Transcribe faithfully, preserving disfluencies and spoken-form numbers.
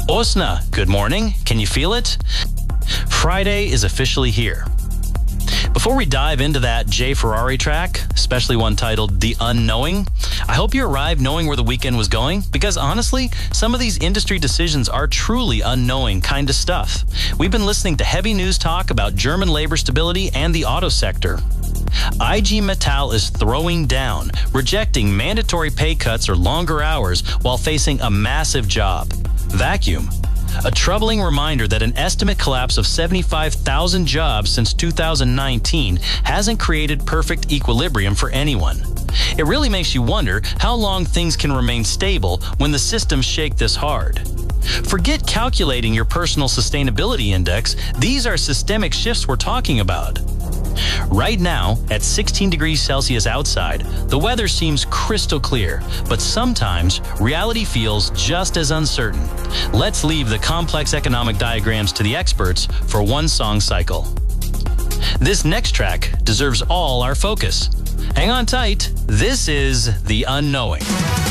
Osna, good morning. Can you feel it? Friday is officially here. Before we dive into that Jay Ferrari track, especially one titled The Unknowing, I hope you arrived knowing where the weekend was going, because honestly, some of these industry decisions are truly unknowing kind of stuff. We've been listening to heavy news talk about German labor stability and the auto sector. I G Metall is throwing down, rejecting mandatory pay cuts or longer hours while facing a massive job. Vacuum. A troubling reminder that an estimate collapse of seventy-five thousand jobs since two thousand nineteen hasn't created perfect equilibrium for anyone. It really makes you wonder how long things can remain stable when the systems shake this hard. Forget calculating your personal sustainability index. These are systemic shifts we're talking about. Right now, at sixteen degrees Celsius outside, the weather seems crystal clear, but sometimes reality feels just as uncertain. Let's leave the complex economic diagrams to the experts for one song cycle. This next track deserves all our focus. Hang on tight. This is The Unknowing.